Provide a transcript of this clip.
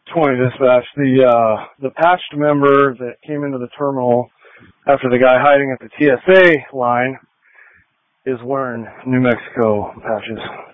20 dispatch. The patched member that came into the terminal after the guy hiding at the TSA line is wearing New Mexico patches.